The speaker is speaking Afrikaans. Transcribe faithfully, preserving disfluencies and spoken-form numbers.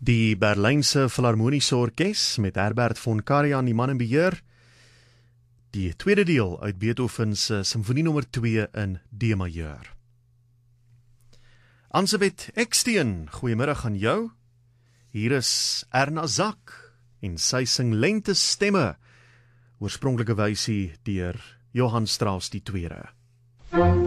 Die Berlynse Filharmoniese Orkees met Herbert von Karajan die man in beheer. Die tweede deel uit Beethoven se Simfonie nommer twee in D-majoor. Ansabet Eksteen, goeiemiddag aan jou. Hier is Erna Zak en sy sing Lente Stemme, oorspronklike wysie deur Johann Strauss die tweede.